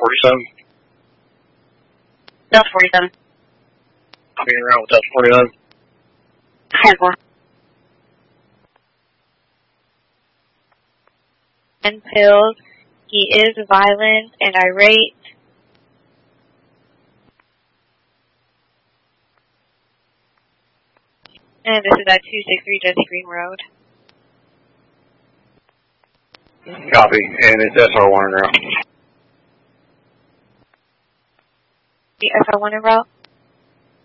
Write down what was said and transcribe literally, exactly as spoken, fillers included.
forty-seven. Delta forty-seven. I'll be around with Delta forty-nine. ten four. And pills. He is violent and irate. And this is at two sixty-three Jesse Green Road. Copy, and it's S R one en route. The S R one en route?